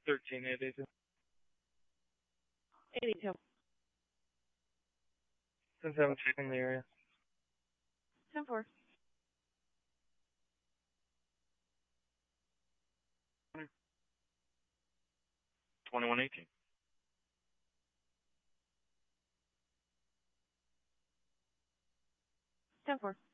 1382. 82. 10-7 checking the area. 10-4. 2118. 10-4.